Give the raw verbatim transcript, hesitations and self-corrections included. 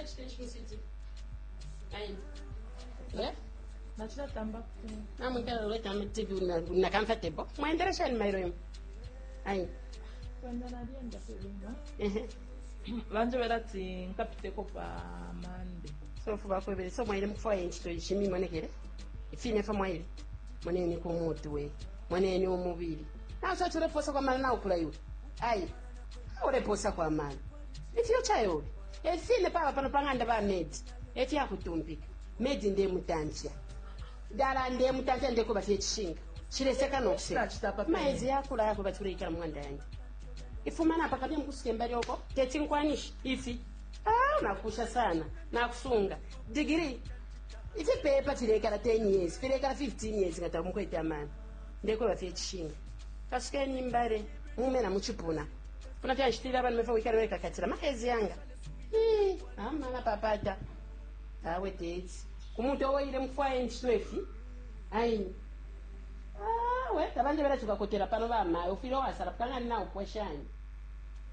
chitenchi ai eh nachila tamba na mwingine leta mtivi una comfortable mwendelesha ni mairo ai kwenda na dienda pelima ehe vanje verati nkapiteko pa mande so fuba ko be so mwele mfwa yenchi to ishimi monekere ifine fa mwele monene ko mutu we monene omubiri na so tule posa kwa mali na ukula yu ai ore posa kwa mali ifyo chayo efine pa pa panganda ba med eti akutumbika med ndiye mutantia dala ndiye mutantia ndeko bafye chishinga chileseka nokuseka maezi yakula yako baturika mwanda yange ifumana pakabya mkusike mbali yoko teti nkwanishi ifi ah nakusha sana nakusunga degree ifi pepa tileka la ten years tileka la fifteen years ngata mukweta amana ndeko bafye chishinga kasike nimbare mume na muchipuna kuna pya nshitira bana mefa wikale weka katira maezi yanga eh ama na papata awe teti kumuntu owoire mfwaye nchwefi ai ah we tabanje bera tukakotera pano bama ufiro wasara kanga na upweshani